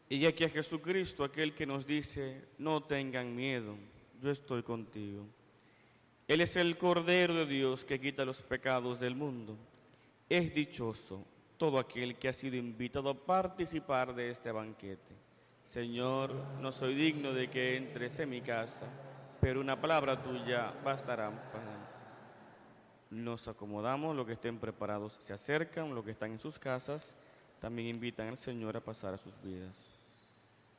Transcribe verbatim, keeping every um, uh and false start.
Y aquí a Jesucristo, aquel que nos dice, no tengan miedo, yo estoy contigo. Él es el Cordero de Dios que quita los pecados del mundo. Es dichoso todo aquel que ha sido invitado a participar de este banquete. Señor, no soy digno de que entres en mi casa, pero una palabra tuya bastará para mí. Nos acomodamos, los que estén preparados se acercan, los que están en sus casas también invitan al Señor a pasar a sus vidas.